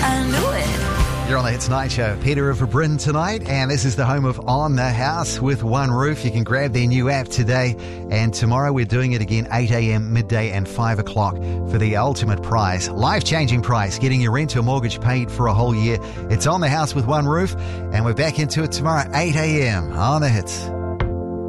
I knew it. You're on the Hits Night Show. Peter of Bryn tonight, and this is the home of On the House with One Roof. You can grab their new app today, and tomorrow we're doing it again, 8 a.m, midday and 5 o'clock for the ultimate prize. Life-changing prize, getting your rent or mortgage paid for a whole year. It's On the House with One Roof, and we're back into it tomorrow, 8 a.m. on the Hits.